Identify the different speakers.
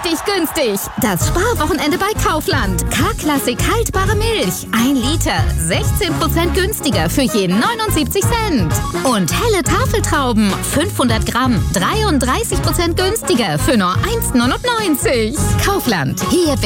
Speaker 1: richtig günstig. Das Sparwochenende bei Kaufland. K-Klassik haltbare Milch. 1 Liter. 16% günstiger für je 79 Cent. Und helle Tafeltrauben. 500 Gramm. 33% günstiger für nur 1,99. Kaufland. Hier